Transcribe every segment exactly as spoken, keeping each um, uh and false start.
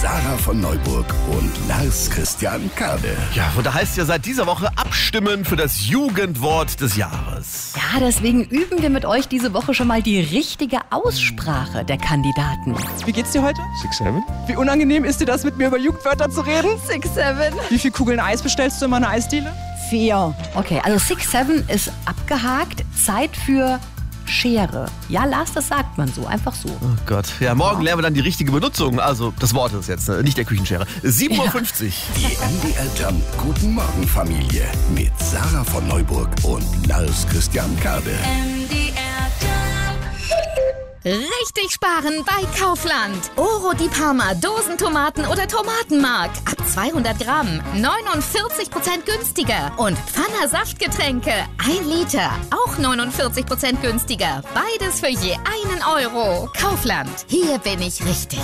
Sarah von Neuburg und Lars Christian Kade. Ja, und da heißt ja seit dieser Woche abstimmen für das Jugendwort des Jahres. Ja, deswegen üben wir mit euch diese Woche schon mal die richtige Aussprache der Kandidaten. Wie geht's dir heute? Six, seven? Wie unangenehm ist dir das, mit mir über Jugendwörter zu reden? Six, seven. Wie viele Kugeln Eis bestellst du in meiner Eisdiele? Vier. Okay, also Six, seven ist abgehakt. Zeit für Schere. Ja, Lars, das sagt man so, einfach so. Oh Gott. Ja, morgen lernen wir dann die richtige Benutzung. Also, das Wort ist jetzt, nicht der Küchenschere. sieben Uhr fünfzig. Die M D R Jump Guten Morgen Familie mit Sarah von Neuburg und Lars Christian Kade. M D R Jump. Richtig sparen bei Kaufland. Oro di Parma, Dosentomaten oder Tomatenmark. Ab zweihundert Gramm, neunundvierzig Prozent günstiger. Und Pfanner Saftgetränke, ein Liter, auch neunundvierzig Prozent günstiger. Beides für je einen Euro. Kaufland, hier bin ich richtig.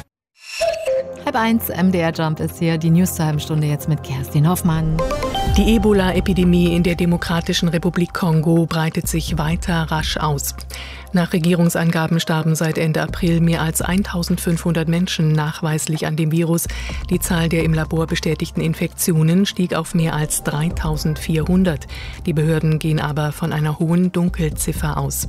Halb eins, M D R Jump ist hier. Die News zur halben Stunde jetzt mit Kerstin Hoffmann. Die Ebola-Epidemie in der Demokratischen Republik Kongo breitet sich weiter rasch aus. Nach Regierungsangaben starben seit Ende April mehr als eintausendfünfhundert Menschen nachweislich an dem Virus. Die Zahl der im Labor bestätigten Infektionen stieg auf mehr als dreitausendvierhundert. Die Behörden gehen aber von einer hohen Dunkelziffer aus.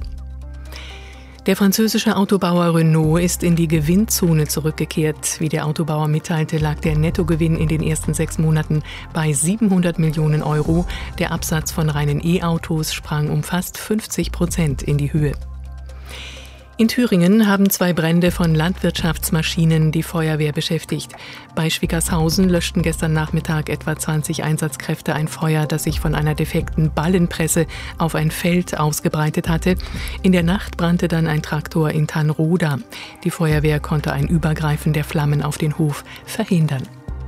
Der französische Autobauer Renault ist in die Gewinnzone zurückgekehrt. Wie der Autobauer mitteilte, lag der Nettogewinn in den ersten sechs Monaten bei siebenhundert Millionen Euro. Der Absatz von reinen E-Autos sprang um fast fünfzig Prozent in die Höhe. In Thüringen haben zwei Brände von Landwirtschaftsmaschinen die Feuerwehr beschäftigt. Bei Schwickershausen löschten gestern Nachmittag etwa zwanzig Einsatzkräfte ein Feuer, das sich von einer defekten Ballenpresse auf ein Feld ausgebreitet hatte. In der Nacht brannte dann ein Traktor in Tannroda. Die Feuerwehr konnte ein Übergreifen der Flammen auf den Hof verhindern.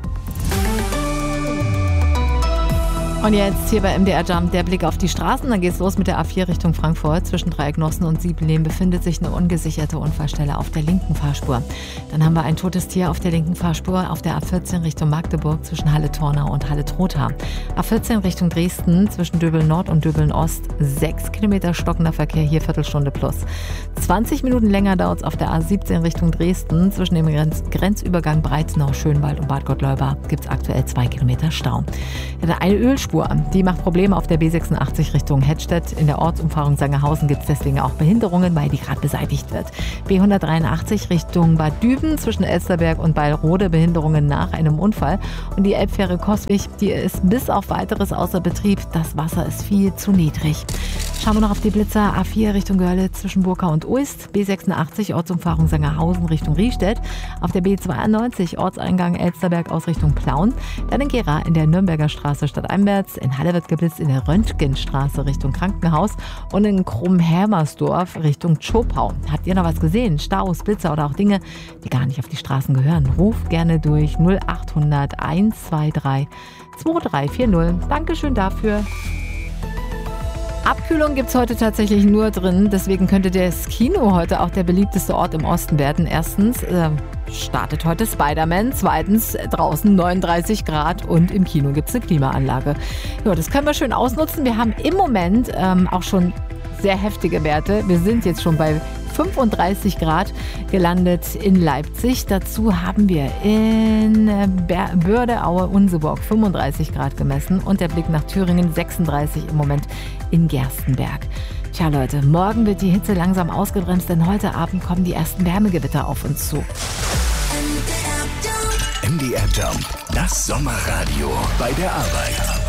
Und jetzt hier bei M D R Jump der Blick auf die Straßen. Dann geht's los mit der A vier Richtung Frankfurt. Zwischen Dreiecknossen und Siebenlehm befindet sich eine ungesicherte Unfallstelle auf der linken Fahrspur. Dann haben wir ein totes Tier auf der linken Fahrspur auf der A vierzehn Richtung Magdeburg zwischen Halle-Tornau und Halle-Trotha. A vierzehn Richtung Dresden zwischen Döbeln-Nord und Döbeln-Ost. Sechs Kilometer stockender Verkehr, hier Viertelstunde plus. zwanzig Minuten länger dauert's auf der A siebzehn Richtung Dresden. Zwischen dem Grenz- Grenzübergang Breitenau, Schönwald und Bad Gottleuba gibt's aktuell zwei Kilometer Stau. Ja, eine Ölspur. Die macht Probleme auf der B sechsundachtzig Richtung Hettstedt. In der Ortsumfahrung Sangerhausen gibt es deswegen auch Behinderungen, weil die gerade beseitigt wird. B hundertdreiundachtzig Richtung Bad Düben zwischen Elsterberg und Beilrode, Behinderungen nach einem Unfall. Und die Elbfähre Coswig, die ist bis auf weiteres außer Betrieb. Das Wasser ist viel zu niedrig. Schauen wir noch auf die Blitzer. A vier Richtung Görlitz zwischen Burka und Uist. B sechsundachtzig Ortsumfahrung Sangerhausen Richtung Riestedt. Auf der B zweiundneunzig Ortseingang Elsterberg aus Richtung Plauen. Dann in Gera in der Nürnberger Straße stadteinwärts. In Halle wird geblitzt in der Röntgenstraße Richtung Krankenhaus. Und in Krummhermersdorf Richtung Tschopau. Habt ihr noch was gesehen? Staus, Blitzer oder auch Dinge, die gar nicht auf die Straßen gehören? Ruft gerne durch null achthundert hundertzweiundzwanzig vierzig. Dankeschön dafür. Abkühlung gibt's heute tatsächlich nur drin, deswegen könnte das Kino heute auch der beliebteste Ort im Osten werden. Erstens äh, startet heute Spider-Man, zweitens draußen neununddreißig Grad und im Kino gibt's eine Klimaanlage. Ja, das können wir schön ausnutzen. Wir haben im Moment ähm, auch schon sehr heftige Werte. Wir sind jetzt schon bei fünfunddreißig Grad gelandet in Leipzig. Dazu haben wir in Börde-Aue-Unseburg fünfunddreißig Grad gemessen und der Blick nach Thüringen sechsunddreißig im Moment in Gerstenberg. Tja Leute, morgen wird die Hitze langsam ausgebremst, denn heute Abend kommen die ersten Wärmegewitter auf uns zu. M D R Jump, das Sommerradio bei der Arbeit.